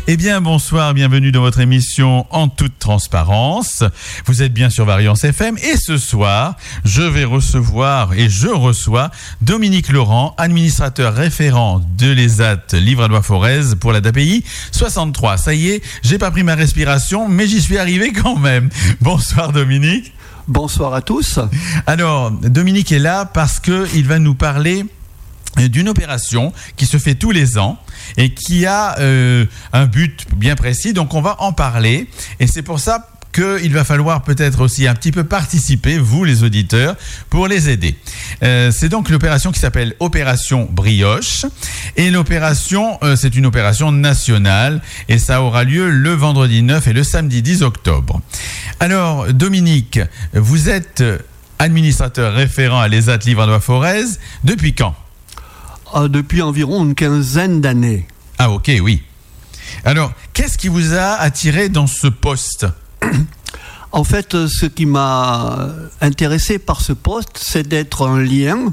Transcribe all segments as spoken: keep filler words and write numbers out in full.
Eh bien, bonsoir, bienvenue dans votre émission En toute transparence. Vous êtes bien sur Variance F M et ce soir, je vais recevoir et je reçois Dominique Laurent, administrateur référent de l'E S A T Livradois-Forez pour la D A P I soixante-trois. Ça y est, j'ai pas pris ma respiration, mais j'y suis arrivé quand même. Bonsoir Dominique. Bonsoir à tous. Alors, Dominique est là parce qu'il va nous parler d'une opération qui se fait tous les ans et qui a euh, un but bien précis, donc on va en parler et c'est pour ça qu'il va falloir peut-être aussi un petit peu participer, vous les auditeurs, pour les aider. Euh, c'est donc l'opération qui s'appelle Opération Brioche et l'opération, euh, c'est une opération nationale et ça aura lieu le vendredi neuf et le samedi dix octobre. Alors Dominique, vous êtes administrateur référent à l'E S A T Livradois-Forez depuis quand ? Euh, depuis environ une quinzaine d'années. Ah ok, oui. Alors, qu'est-ce qui vous a attiré dans ce poste ? En fait, ce qui m'a intéressé par ce poste, c'est d'être un lien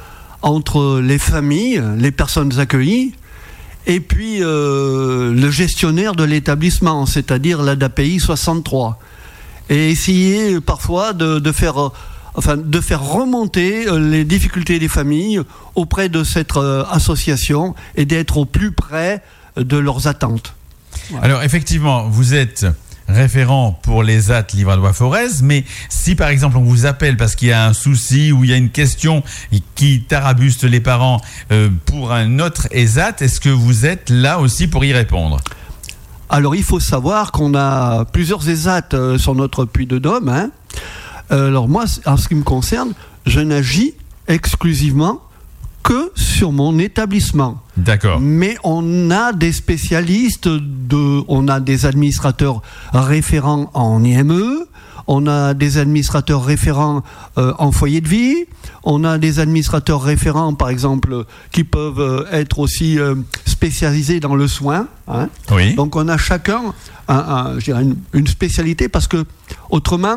entre les familles, les personnes accueillies, et puis euh, le gestionnaire de l'établissement, c'est-à-dire la D A P I soixante-trois. Et essayer parfois de, de faire... Enfin, de faire remonter les difficultés des familles auprès de cette euh, association et d'être au plus près de leurs attentes. Voilà. Alors, effectivement, vous êtes référent pour l'E S A T Livradois-Forez, mais si par exemple on vous appelle parce qu'il y a un souci ou il y a une question qui tarabuste les parents euh, pour un autre E S A T, est-ce que vous êtes là aussi pour y répondre ? Alors, il faut savoir qu'on a plusieurs E S A T euh, sur notre Puy-de-Dôme, hein. Alors moi, en ce qui me concerne, je n'agis exclusivement que sur mon établissement. D'accord. Mais on a des spécialistes, de, on a des administrateurs référents en I M E, on a des administrateurs référents euh, en foyer de vie, on a des administrateurs référents, par exemple, qui peuvent être aussi euh, spécialisés dans le soin. Hein. Oui. Donc on a chacun un, un, je dirais une, une spécialité parce que autrement...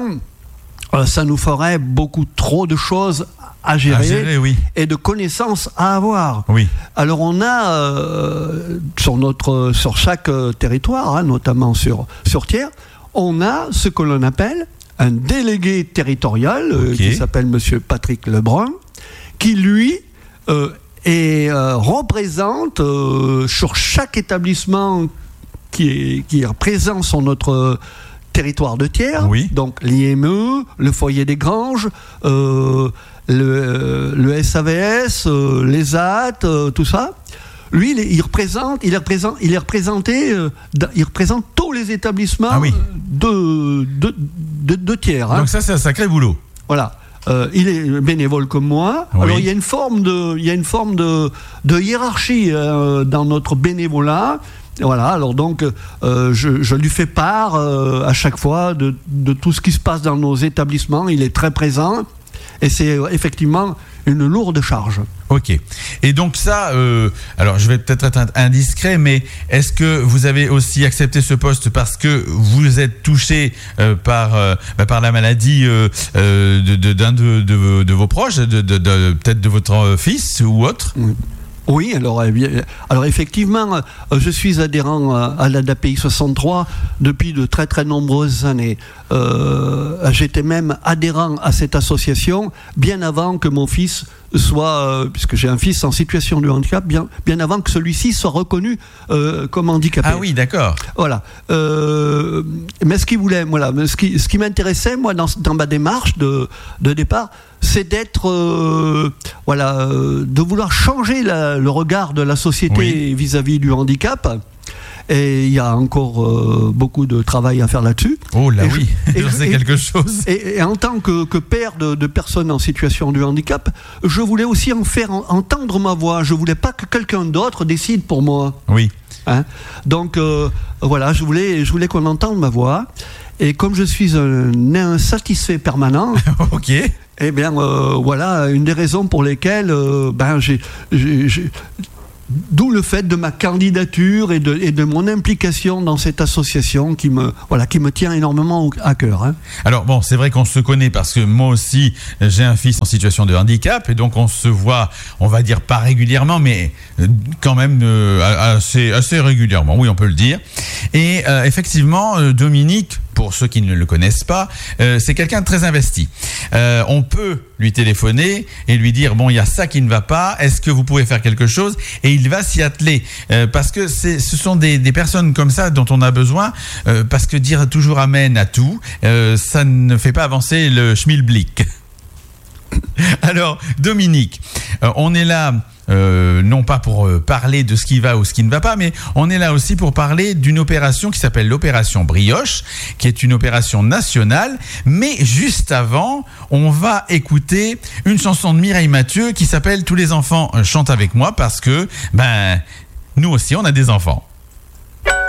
ça nous ferait beaucoup trop de choses à gérer, à gérer oui. et de connaissances à avoir. Oui. Alors on a euh, sur notre sur chaque euh, territoire, hein, notamment sur sur Thiers, on a ce que l'on appelle un délégué territorial euh, okay. qui s'appelle Monsieur Patrick Lebrun, qui lui euh, est euh, représente euh, sur chaque établissement qui est qui est présent sur notre territoire de Thiers, oui. donc l'I M E, le foyer des Granges, euh, le, le S A V S, euh, l'E S A T, euh, tout ça. Lui, il, est, il représente, il est représent, il est représenté, euh, il représente tous les établissements ah oui. de, de, de, de Thiers. Hein. Donc ça, c'est un sacré boulot. Voilà. Euh, il est bénévole comme moi. Oui. Alors il y a une forme de, il y a une forme de, de hiérarchie euh, dans notre bénévolat. Voilà, alors donc euh, je, je lui fais part euh, à chaque fois de, de tout ce qui se passe dans nos établissements. Il est très présent et c'est effectivement une lourde charge. Ok. Et donc ça, euh, alors je vais peut-être être indiscret, mais est-ce que vous avez aussi accepté ce poste parce que vous êtes touché euh, par, euh, bah, par la maladie euh, euh, de, de, d'un de, de, de vos proches, de, de, de, peut-être de votre fils ou autre ? Oui. Oui, alors, alors effectivement, je suis adhérent à la D A P I soixante-trois depuis de très très nombreuses années. Euh, j'étais même adhérent à cette association bien avant que mon fils soit, euh, puisque j'ai un fils en situation de handicap, bien, bien avant que celui-ci soit reconnu euh, comme handicapé. Ah oui, d'accord. Voilà. Euh, mais ce qui voulait, voilà, ce qui, ce qui m'intéressait, moi, dans, dans ma démarche de, de départ, c'est d'être, euh, voilà, euh, de vouloir changer la, le regard de la société oui. vis-à-vis du handicap. Et il y a encore euh, beaucoup de travail à faire là-dessus. Oh là et oui, j'en sais quelque chose. Et, et en tant que, que père de, de personnes en situation de handicap, je voulais aussi en faire en, entendre ma voix. Je voulais pas que quelqu'un d'autre décide pour moi. Oui. Hein? Donc euh, voilà, je voulais, je voulais qu'on entende ma voix. Et comme je suis un insatisfait permanent, ok. Eh bien, euh, voilà une des raisons pour lesquelles euh, ben, j'ai, j'ai, j'ai d'où le fait de ma candidature et de, et de mon implication dans cette association qui me, voilà, qui me tient énormément à cœur. Hein. Alors bon, c'est vrai qu'on se connaît parce que moi aussi, j'ai un fils en situation de handicap et donc on se voit, on va dire pas régulièrement, mais quand même euh, assez, assez régulièrement, oui on peut le dire. Et euh, effectivement, euh, Dominique, pour ceux qui ne le connaissent pas, euh, c'est quelqu'un de très investi. Euh, on peut lui téléphoner et lui dire bon, il y a ça qui ne va pas, est-ce que vous pouvez faire quelque chose? Et il va s'y atteler euh, parce que c'est, ce sont des, des personnes comme ça dont on a besoin euh, parce que dire toujours amen à tout, euh, ça ne fait pas avancer le schmilblick. Alors Dominique, euh, on est là Euh, non pas pour euh, parler de ce qui va ou ce qui ne va pas, mais on est là aussi pour parler d'une opération qui s'appelle l'opération Brioche, qui est une opération nationale. Mais juste avant, on va écouter une chanson de Mireille Mathieu qui s'appelle « Tous les enfants chantent avec moi » parce que, ben, nous aussi, on a des enfants.